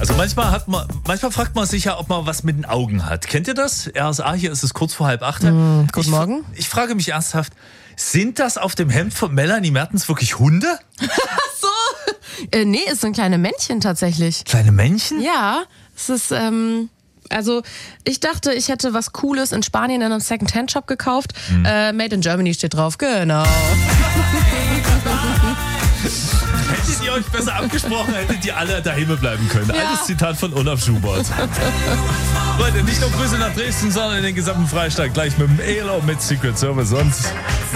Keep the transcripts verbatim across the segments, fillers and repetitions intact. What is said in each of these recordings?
Also manchmal hat man, manchmal fragt man sich ja, ob man was mit den Augen hat. Kennt ihr das? R S A, hier ist es kurz vor halb acht. Mm, guten ich, Morgen. Ich frage mich ernsthaft, sind das auf dem Hemd von Melanie Mertens wirklich Hunde? Ach so. Äh, nee, es sind kleine Männchen tatsächlich. Kleine Männchen? Ja, es ist, ähm... Also ich dachte, ich hätte was Cooles in Spanien in einem Second-Hand-Shop gekauft. Hm. Äh, Made in Germany steht drauf, genau. Hättet ihr euch besser abgesprochen, hättet ihr alle daheim bleiben können. Ja. Altes Zitat von Olaf Schubert. Leute, nicht nur Grüße nach Dresden, sondern in den gesamten Freistaat gleich mit dem E L O mit Secret Service sonst.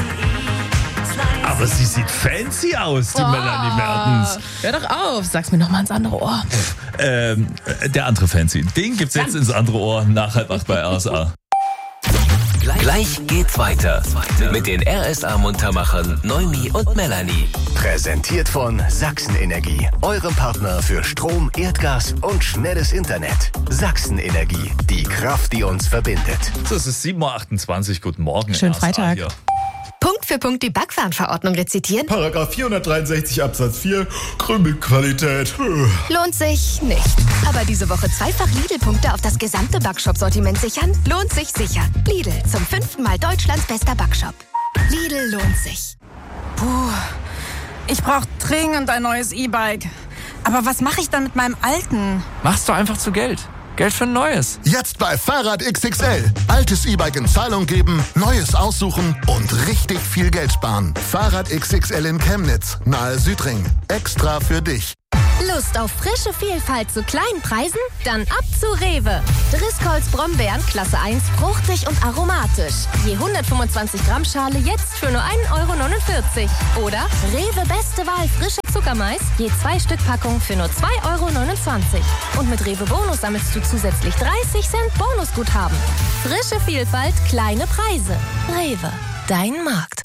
Aber sie sieht fancy aus, die oh, Melanie Mertens. Hör doch auf, sag's mir noch mal ins andere Ohr. Ähm, der andere Fancy, den gibt's jetzt ins andere Ohr nach halb acht bei R S A. Gleich geht's weiter mit den R S A-Muntermachern Noemi und Melanie. Präsentiert von Sachsen Energie, eurem Partner für Strom, Erdgas und schnelles Internet. Sachsen Energie, die Kraft, die uns verbindet. So, es ist sieben Uhr achtundzwanzig, guten Morgen. Schönen R S A Freitag. hier. Punkt für Punkt die Backwarenverordnung rezitieren? Paragraph vierhundertdreiundsechzig Absatz vier, Krümelqualität. Lohnt sich nicht. Aber diese Woche zweifach Lidl-Punkte auf das gesamte Backshop-Sortiment sichern? Lohnt sich sicher. Lidl, zum fünften Mal Deutschlands bester Backshop. Lidl lohnt sich. Puh, ich brauche dringend ein neues E-Bike. Aber was mache ich dann mit meinem alten? Machst du einfach zu Geld. Geld für ein neues. Jetzt bei Fahrrad X X L. Altes E-Bike in Zahlung geben, neues aussuchen und richtig viel Geld sparen. Fahrrad X X L in Chemnitz, nahe Südring. Extra für dich. Lust auf frische Vielfalt zu kleinen Preisen? Dann ab zu Rewe. Driscolls Brombeeren Klasse eins, fruchtig und aromatisch. Je hundertfünfundzwanzig Gramm Schale jetzt für nur ein Euro neunundvierzig. Oder Rewe Beste Wahl frische Zuckermais, je zwei Stück Packung für nur zwei Euro neunundzwanzig. Und mit Rewe Bonus sammelst du zusätzlich dreißig Cent Bonusguthaben. Frische Vielfalt, kleine Preise. Rewe, dein Markt.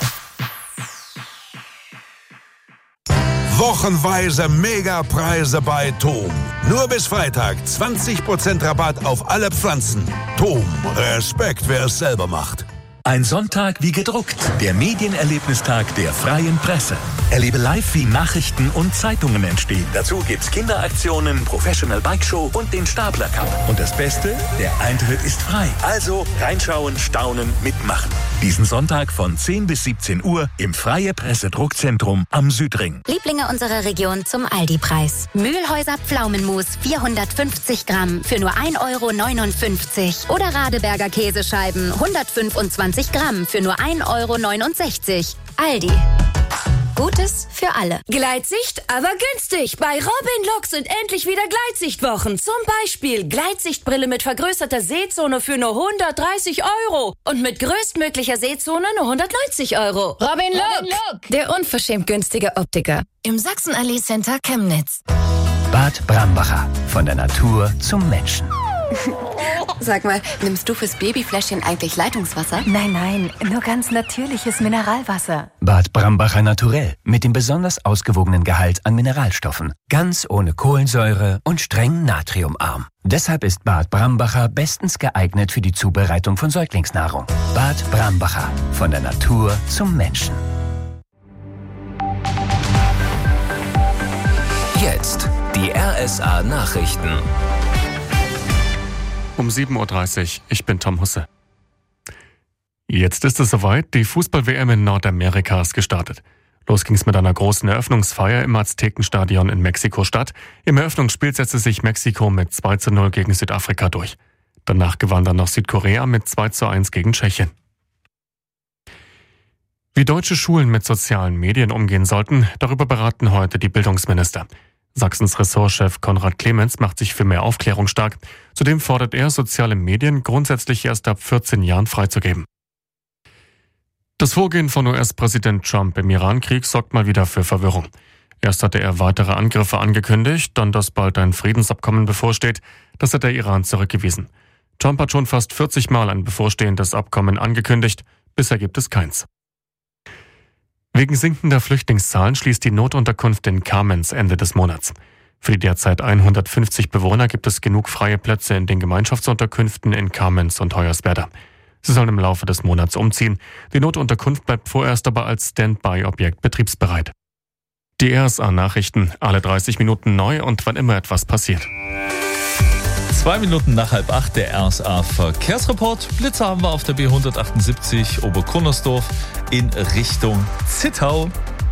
Wochenweise Megapreise bei Tom. Nur bis Freitag zwanzig Prozent Rabatt auf alle Pflanzen. Tom, Respekt, wer es selber macht. Ein Sonntag wie gedruckt. Der Medienerlebnistag der Freien Presse. Erlebe live, wie Nachrichten und Zeitungen entstehen. Dazu gibt's Kinderaktionen, Professional Bike Show und den Stapler Cup. Und das Beste, der Eintritt ist frei. Also reinschauen, staunen, mitmachen. Diesen Sonntag von zehn bis siebzehn Uhr im Freie Presse Druckzentrum am Südring. Lieblinge unserer Region zum Aldi-Preis. Mühlhäuser Pflaumenmus vierhundertfünfzig Gramm für nur ein Euro neunundfünfzig. Oder Radeberger Käsescheiben hundertfünfundzwanzig Gramm für nur ein Euro neunundsechzig. Aldi. Gutes für alle. Gleitsicht, aber günstig. Bei Robin Look sind endlich wieder Gleitsichtwochen. Zum Beispiel Gleitsichtbrille mit vergrößerter Sehzone für nur hundertdreißig Euro. Und mit größtmöglicher Sehzone nur hundertneunzig Euro. Robin Look. Der unverschämt günstige Optiker. Im Sachsenallee Center Chemnitz. Bad Brambacher. Von der Natur zum Menschen. Sag mal, nimmst du fürs Babyfläschchen eigentlich Leitungswasser? Nein, nein, nur ganz natürliches Mineralwasser. Bad Brambacher Naturell. Mit dem besonders ausgewogenen Gehalt an Mineralstoffen. Ganz ohne Kohlensäure und streng natriumarm. Deshalb ist Bad Brambacher bestens geeignet für die Zubereitung von Säuglingsnahrung. Bad Brambacher. Von der Natur zum Menschen. Jetzt die R S A Nachrichten. Um sieben Uhr dreißig, ich bin Tom Husse. Jetzt ist es soweit, die Fußball-W M in Nordamerika ist gestartet. Los ging's mit einer großen Eröffnungsfeier im Aztekenstadion in Mexiko-Stadt. Im Eröffnungsspiel setzte sich Mexiko mit zwei zu null gegen Südafrika durch. Danach gewann dann noch Südkorea mit zwei zu eins gegen Tschechien. Wie deutsche Schulen mit sozialen Medien umgehen sollten, darüber beraten heute die Bildungsminister. Sachsens Ressortchef Konrad Clemens macht sich für mehr Aufklärung stark. Zudem fordert er, soziale Medien grundsätzlich erst ab vierzehn Jahren freizugeben. Das Vorgehen von U S-Präsident Trump im Iran-Krieg sorgt mal wieder für Verwirrung. Erst hatte er weitere Angriffe angekündigt, dann, dass bald ein Friedensabkommen bevorsteht. Das hat der Iran zurückgewiesen. Trump hat schon fast vierzig Mal ein bevorstehendes Abkommen angekündigt. Bisher gibt es keins. Wegen sinkender Flüchtlingszahlen schließt die Notunterkunft in Kamenz Ende des Monats. Für die derzeit hundertfünfzig Bewohner gibt es genug freie Plätze in den Gemeinschaftsunterkünften in Kamenz und Hoyerswerda. Sie sollen im Laufe des Monats umziehen. Die Notunterkunft bleibt vorerst aber als Standby-Objekt betriebsbereit. Die R S A-Nachrichten, alle dreißig Minuten neu und wann immer etwas passiert. Zwei Minuten nach halb acht, der R S A-Verkehrsreport. Blitzer haben wir auf der B hundertachtundsiebzig Oberkunnersdorf in Richtung Zittau.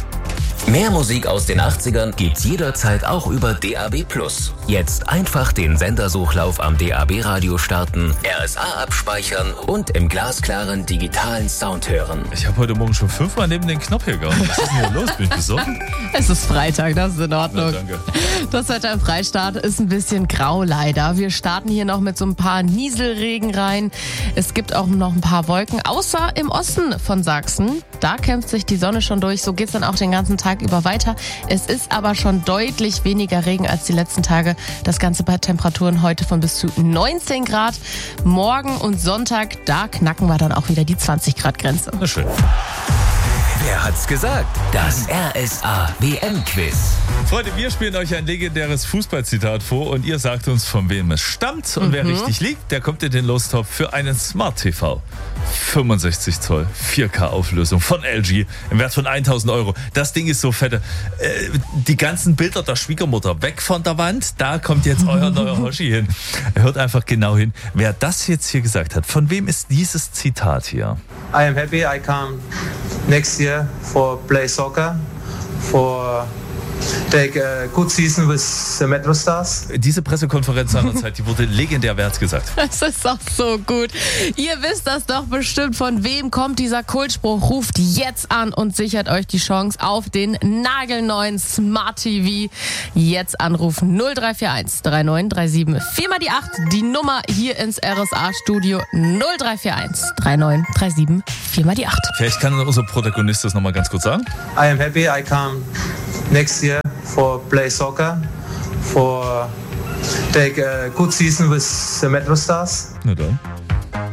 Mehr Musik aus den achtzigern gibt's jederzeit auch über D A B plus. Jetzt einfach den Sendersuchlauf am D A B-Radio starten, R S A abspeichern und im glasklaren digitalen Sound hören. Ich habe heute Morgen schon fünfmal neben den Knopf hier gehauen. Was ist denn hier los? Bin ich besoffen? Es ist Freitag, das ist in Ordnung. Na, danke. Das Wetter im Freistaat ist ein bisschen grau leider. Wir starten hier noch mit so ein paar Nieselregen rein. Es gibt auch noch ein paar Wolken, außer im Osten von Sachsen. Da kämpft sich die Sonne schon durch. So geht's dann auch den ganzen Tag über weiter. Es ist aber schon deutlich weniger Regen als die letzten Tage. Das Ganze bei Temperaturen heute von bis zu neunzehn Grad. Morgen und Sonntag, da knacken wir dann auch wieder die zwanzig Grad Grenze. Na schön. Wer hat's gesagt? Das R S A-W M-Quiz. Freunde, wir spielen euch ein legendäres Fußballzitat vor und ihr sagt uns, von wem es stammt. Und mhm. wer richtig liegt, der kommt in den Lostopf für einen Smart T V. fünfundsechzig Zoll, vier K Auflösung von L G im Wert von tausend Euro. Das Ding ist so fette. Äh, die ganzen Bilder der Schwiegermutter weg von der Wand, da kommt jetzt euer neuer Hoshi hin. Hört einfach genau hin, wer das jetzt hier gesagt hat. Von wem ist dieses Zitat hier? I am happy I come next year for play soccer, for take a good season with the Metro Stars. Diese Pressekonferenz seinerzeit, die wurde legendär, wer hat's gesagt? Das ist auch so gut. Ihr wisst das doch bestimmt, von wem kommt dieser Kultspruch. Ruft jetzt an und sichert euch die Chance auf den nagelneuen Smart T V. Jetzt anrufen null drei vier eins drei neun drei sieben vier mal die acht. Die Nummer hier ins R S A-Studio null drei vier eins drei neun drei sieben vier mal die acht. Vielleicht kann unser Protagonist das nochmal ganz kurz sagen. I am happy I come next year for play soccer, for take a good season with the Metro Stars. Na dann.